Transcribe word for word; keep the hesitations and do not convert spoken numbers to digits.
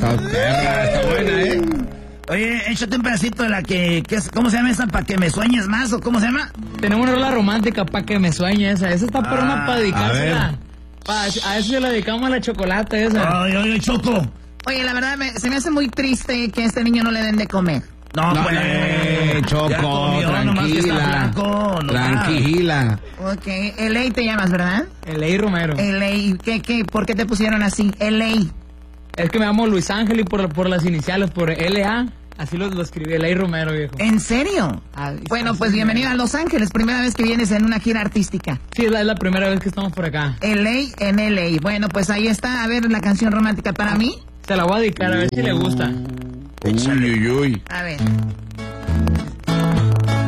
Está perra, está buena, ¿eh? Oye, échate un pedacito de la que, que es, ¿cómo se llama esa? ¿Para que me sueñes más o cómo se llama? Tenemos una rola romántica para que me sueñe esa. Esa está para una para dedicársela. Pa, a eso se la dedicamos a la chocolate esa. Ay, ay, ay, Choco. Oye, la verdad, me, se me hace muy triste que a este niño no le den de comer. No, No, pues. eh, Choco, ya comió, nomás que está tranquila. flaco, no Tranquila. Ok, L A te llamas, ¿verdad? L A Romero. L A, ¿qué, qué, ¿por qué te pusieron así? L A. Es que me llamo Luis Ángel y por, por las iniciales, por L A, así lo, lo escribí, L A Romero, viejo. ¿En serio? Ah, Bueno, pues bienvenido a Los Ángeles, primera vez que vienes en una gira artística. Sí, es la, es la primera vez que estamos por acá. L A en L A. Bueno, pues ahí está, a ver la canción romántica para mí. Se la voy a dedicar, a ver si le gusta. Uy, uy, uy. A ver.